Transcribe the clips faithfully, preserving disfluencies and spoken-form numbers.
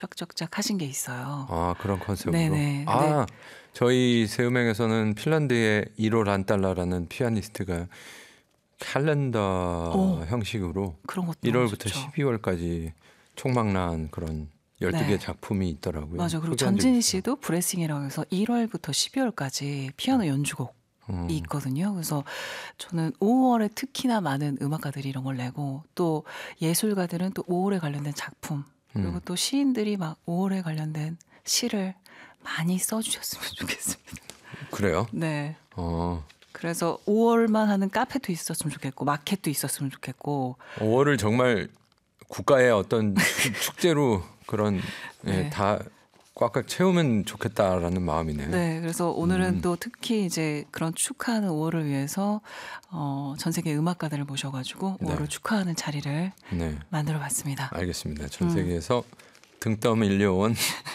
쩍쩍쩍 하신 게 있어요. 아 그런 컨셉으로. 네네. 아 네. 저희 새음악에서는 핀란드의 일월 안달라라는 피아니스트가 캘린더 오, 형식으로 그런 것도 너무 일월부터 좋죠. 십이월까지 총망라한 그런 열두 개 네. 작품이 있더라고요. 맞아. 그리고 소개한 적 전진희 있어요. 씨도 브레싱이라고 해서 일월부터 십이월까지 피아노 연주곡이 음, 있거든요. 그래서 저는 오월에 특히나 많은 음악가들이 이런 걸 내고 또 예술가들은 또 오월에 관련된 작품 그리고 음. 또 시인들이 막 오월에 관련된 시를 많이 써주셨으면 좋겠습니다. 그래요? 네. 어, 그래서 오월만 하는 카페도 있었으면 좋겠고 마켓도 있었으면 좋겠고 오월을 정말 국가의 어떤 축- 축제로 그런 예, 네. 다 꽉꽉 채우면 좋겠다라는 마음이네요. 네, 그래서 오늘은 음. 또 특히 이제 그런 축하하는 오월을 위해서 어, 전 세계 음악가들을 모셔가지고 네. 오월을 축하하는 자리를 네, 만들어봤습니다. 알겠습니다. 전 음. 세계에서 등떠 밀려온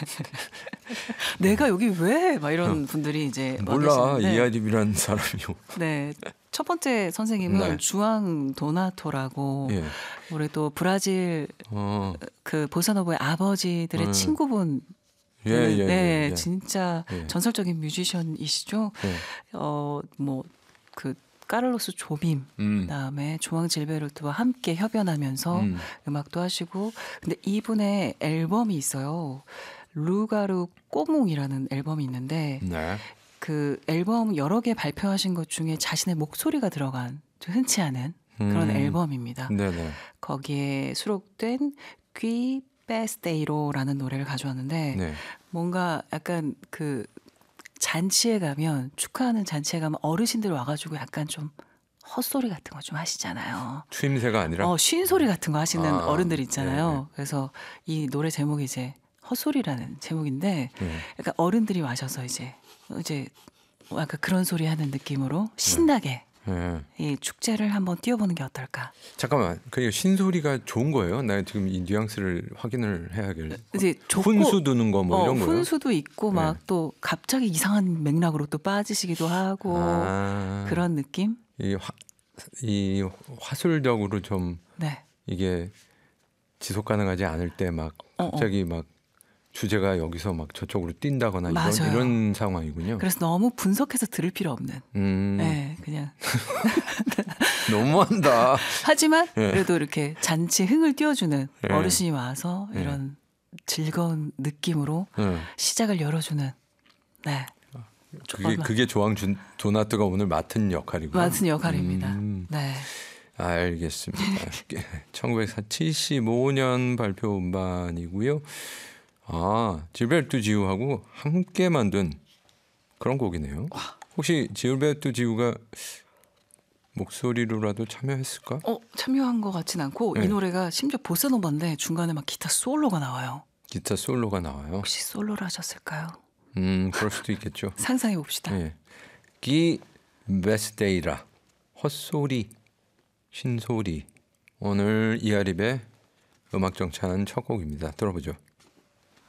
내가 여기 왜? 막 이런 분들이 이제 와 몰라 계시는데 이하딥이라는 사람이요. 네, 첫 번째 선생님은 네. 주앙 도나토라고 예. 우리 또 브라질 어. 그 보사노보의 아버지들의 음. 친구분 예, 되는 예, 네, 예, 예. 진짜 예. 전설적인 뮤지션이시죠. 예. 어, 뭐 그 카를로스 조빔 음. 그다음에 조앙 질베르트와 함께 협연하면서 음. 음악도 하시고 근데 이분의 앨범이 있어요. 루가르 꼬몽이라는 앨범이 있는데 네. 그 앨범 여러 개 발표하신 것 중에 자신의 목소리가 들어간 좀 흔치 않은 그런 음. 앨범입니다. 네네. 거기에 수록된 귀 베스데이로라는 노래를 가져왔는데 네. 뭔가 약간 그 잔치에 가면 축하하는 잔치에 가면 어르신들 와가지고 약간 좀 헛소리 같은 거 좀 하시잖아요. 추임새가 아니라. 어, 쉰 소리 같은 거 하시는 아, 어른들 네, 있잖아요. 그래서 이 노래 제목이 이제 헛소리라는 제목인데 네. 약간 어른들이 와셔서 이제 이제 약간 그런 소리 하는 느낌으로 신나게 예. 이 축제를 한번 뛰어보는 게 어떨까? 잠깐만. 그 신소리가 좋은 거예요? 나 지금 이 뉘앙스를 확인을 해야겠. 이제 좋고 훈수 두는 거 뭐 어, 이런 거요? 훈수도 있고 네. 막 또 갑자기 이상한 맥락으로 또 빠지시기도 하고 아, 그런 느낌? 이, 화, 이 화술적으로 좀 네. 이게 지속 가능하지 않을 때 막 어, 어. 갑자기 막 주제가 여기서 막 저쪽으로 뛴다거나 이런 맞아요. 이런 상황이군요. 그래서 너무 분석해서 들을 필요 없는. 음, 네, 그냥. 너무한다. 하지만 예. 그래도 이렇게 잔치 흥을 띄워주는 예. 어르신이 와서 예. 이런 즐거운 느낌으로 예. 시작을 열어주는. 네. 그게 얼마- 그게 조항 준, 도나트가 오늘 맡은 역할이고요. 맡은 역할입니다. 음, 네. 알겠습니다. 천구백칠십오 년 발표 음반이고요. 아, 질베르트 지우하고 함께 만든 그런 곡이네요. 혹시 질베르트 지우가 목소리로라도 참여했을까? 어, 참여한 것 같진 않고 네. 이 노래가 심지어 보사노바인데 중간에 막 기타 솔로가 나와요. 기타 솔로가 나와요. 혹시 솔로를 하셨을까요? 음, 그럴 수도 있겠죠. 상상해 봅시다. 예. 기 베스데이라 헛소리 신소리 오늘 이하립의 음악 정찬 첫 곡입니다. 들어보죠.